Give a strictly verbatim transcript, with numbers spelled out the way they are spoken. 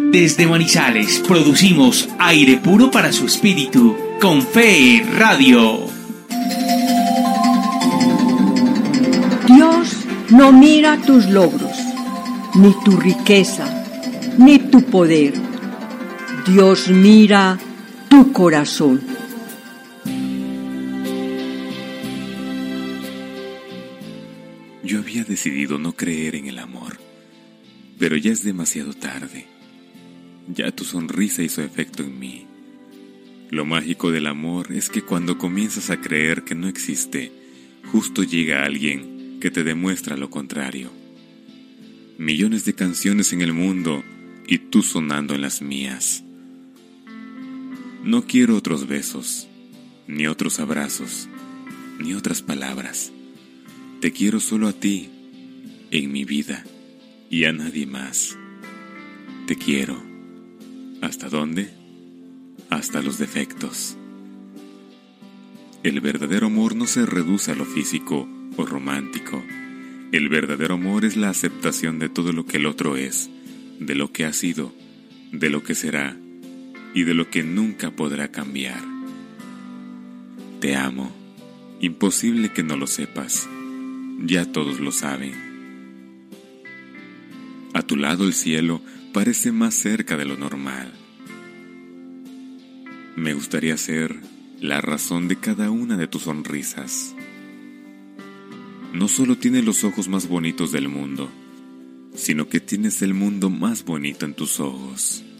Desde Manizales producimos aire puro para su espíritu con Fe Radio. Dios no mira tus logros, ni tu riqueza, ni tu poder. Dios mira tu corazón. Yo había decidido no creer en el amor, pero ya es demasiado tarde. Ya tu sonrisa hizo efecto en mí. Lo mágico del amor es que cuando comienzas a creer que no existe, justo llega alguien que te demuestra lo contrario. Millones de canciones en el mundo y tú sonando en las mías. No quiero otros besos, ni otros abrazos, ni otras palabras. Te quiero solo a ti, en mi vida, y a nadie más. Te quiero. ¿Hasta dónde? Hasta los defectos. El verdadero amor no se reduce a lo físico o romántico. El verdadero amor es la aceptación de todo lo que el otro es, de lo que ha sido, de lo que será y de lo que nunca podrá cambiar. Te amo. Imposible que no lo sepas. Ya todos lo saben. A tu lado el cielo parece más cerca de lo normal. Me gustaría ser la razón de cada una de tus sonrisas. No solo tienes los ojos más bonitos del mundo, sino que tienes el mundo más bonito en tus ojos.